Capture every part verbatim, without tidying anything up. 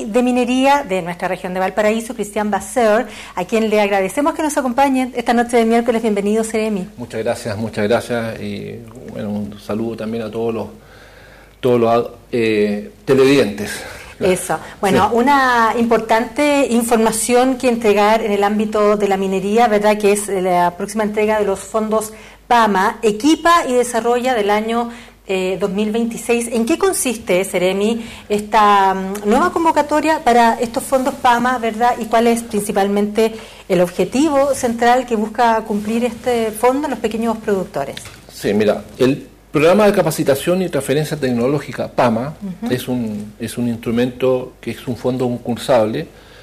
de Minería de nuestra región de Valparaíso, Cristian Vasseur, a quien le agradecemos que nos acompañe esta noche de miércoles. Bienvenido, Seremi. Muchas gracias, muchas gracias, y bueno, un saludo también a todos los, todos los eh, televidentes. Eso. Bueno, sí. Una importante información que entregar en el ámbito de la minería, ¿verdad?, que es la próxima entrega de los fondos PAMA, Equipa y Desarrolla del año eh, dos mil veintiséis. ¿En qué consiste, Seremi, esta um, nueva convocatoria para estos fondos PAMA, ¿verdad?, y cuál es principalmente el objetivo central que busca cumplir este fondo en los pequeños productores? Sí, mira, el Programa de Capacitación y Transferencia Tecnológica, PAMA, uh-huh. es un es un instrumento que es un fondo concursable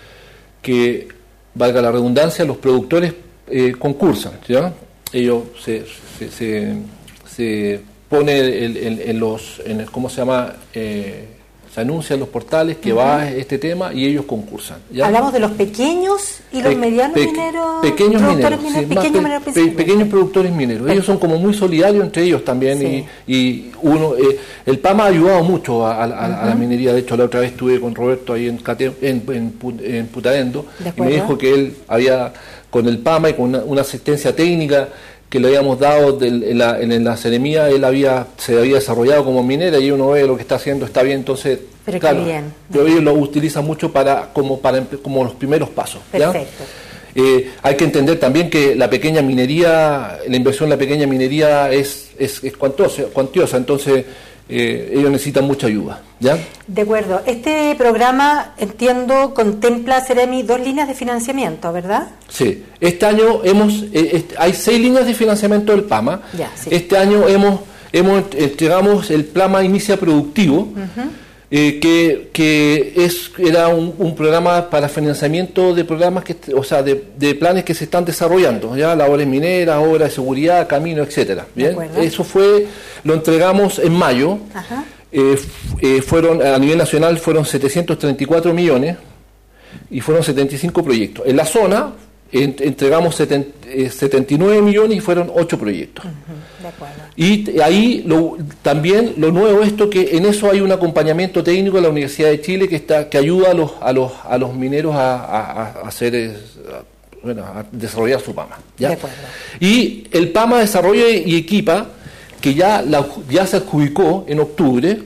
que, valga la redundancia, los productores eh, concursan, ¿ya? Ellos se, se, se, se pone el, el, en los, en el, ¿cómo se llama? Eh, se anuncia en los portales que uh-huh. va este tema y ellos concursan, ¿ya? Hablamos de los pequeños y los pe- medianos pe- mineros, pequeños mineros, mineros, sí, pequeños, pe- mineros pe- pequeños productores mineros. Perfecto. Ellos son como muy solidarios entre ellos también, sí. y, y uno eh, el PAMA ha ayudado mucho a, a, a, uh-huh. a la minería. De hecho, la otra vez estuve con Roberto ahí en Cate, en, en, en Putaendo, y me dijo que él había, con el PAMA y con una, una asistencia técnica que le habíamos dado del, en, la, en la Seremía, él había se había desarrollado como minera, y uno ve lo que está haciendo, está bien. Entonces, pero claro, qué bien. Pero ellos lo utilizan mucho para como para como los primeros pasos, ¿ya? Perfecto. Eh, hay que entender también que la pequeña minería, la inversión en la pequeña minería es es, es cuantiosa, cuantiosa, entonces eh, ellos necesitan mucha ayuda, ¿ya? De acuerdo. Este programa, entiendo, contempla, Seremi, dos líneas de financiamiento, ¿verdad? Sí. Este año hemos eh, este, hay seis líneas de financiamiento del PAMA. Ya, sí. Este año hemos hemos entregamos el PAMA Inicia Productivo. Uh-huh. Eh, que, que es era un, un programa para financiamiento de programas que, o sea, de, de planes que se están desarrollando, ya, labores mineras, obras de seguridad, caminos, etcétera. Bien, eso fue, lo entregamos en mayo. Ajá. Eh, eh, fueron a nivel nacional fueron setecientos treinta y cuatro millones y fueron setenta y cinco proyectos. En la zona ent, entregamos setenta, eh, setenta y nueve millones y fueron ocho proyectos. Uh-huh. De acuerdo. Y ahí lo, también lo nuevo esto que en eso hay un acompañamiento técnico de la Universidad de Chile que está que ayuda a los a los a los mineros a, a, a hacer a, bueno, a desarrollar su PAMA, ¿ya? De acuerdo. Y el PAMA Desarrollo y Equipa, que ya la, ya se adjudicó en octubre,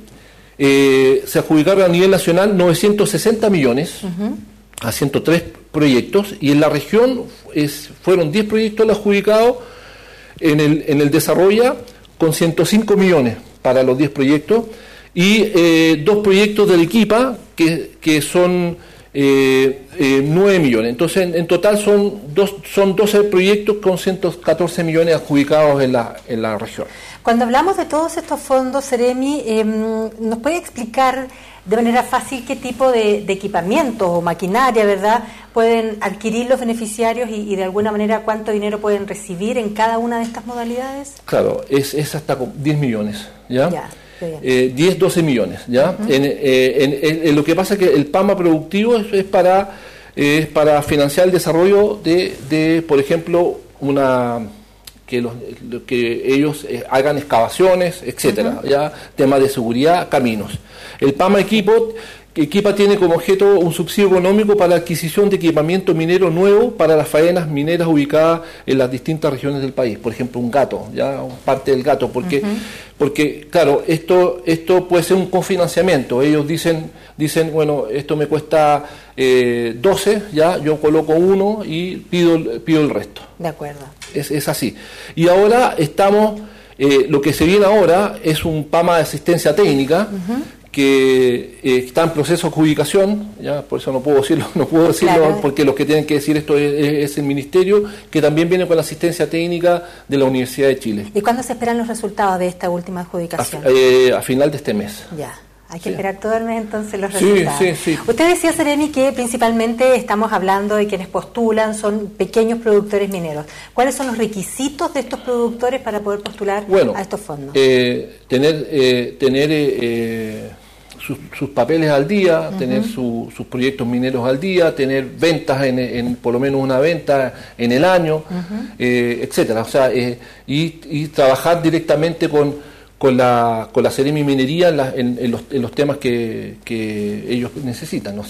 eh, se adjudicaron a nivel nacional novecientos sesenta millones uh-huh. a ciento tres proyectos, y en la región es, fueron diez proyectos adjudicados en el en el desarrollo, con ciento cinco millones para los diez proyectos, y eh, dos proyectos del Equipa que, que son eh, eh, nueve millones. Entonces, en, en total son dos, son doce proyectos con ciento catorce millones adjudicados en la, en la región. Cuando hablamos de todos estos fondos, Seremi, eh, ¿nos puede explicar de manera fácil qué tipo de, de equipamiento o maquinaria, ¿verdad?, pueden adquirir los beneficiarios y, y de alguna manera cuánto dinero pueden recibir en cada una de estas modalidades? Claro, es, es hasta diez millones, ¿ya? Ya, eh, diez, doce millones, ¿ya? Uh-huh. en, eh, en, en, en lo que pasa es que el PAMA productivo es, es, para, eh, es para financiar el desarrollo de, de por ejemplo, una... que los que ellos eh, hagan excavaciones, etcétera, uh-huh. ya, temas de seguridad, caminos. El PAMA Equipo, Equipa tiene como objeto un subsidio económico para la adquisición de equipamiento minero nuevo para las faenas mineras ubicadas en las distintas regiones del país. Por ejemplo, un gato, ya, parte del gato, porque uh-huh. porque claro, esto esto puede ser un cofinanciamiento. Ellos dicen dicen bueno, esto me cuesta eh, doce, ya, yo coloco uno y pido pido el resto. De acuerdo. Es, es así. Y ahora estamos, eh, lo que se viene ahora es un PAMA de asistencia técnica, uh-huh. que eh, está en proceso de adjudicación, ya, por eso no puedo decirlo, no puedo decirlo, claro. porque los que tienen que decir esto es, es el Ministerio, que también viene con la asistencia técnica de la Universidad de Chile. ¿Y cuándo se esperan los resultados de esta última adjudicación? A, eh, a final de este mes. Ya. Hay que sí. esperar todo el mes entonces los resultados. Sí, sí, sí. Usted decía, Seremi, que principalmente estamos hablando de quienes postulan, son pequeños productores mineros. ¿Cuáles son los requisitos de estos productores para poder postular bueno, a estos fondos? Eh, tener eh, tener eh, sus, sus papeles al día, uh-huh. tener su, sus proyectos mineros al día, tener ventas, en, en por lo menos una venta en el año, uh-huh. eh, etcétera. O sea, eh, y, y trabajar directamente con con la con la Seremi Minería en, la, en, en, los, en los temas que, que ellos necesitan, ¿no?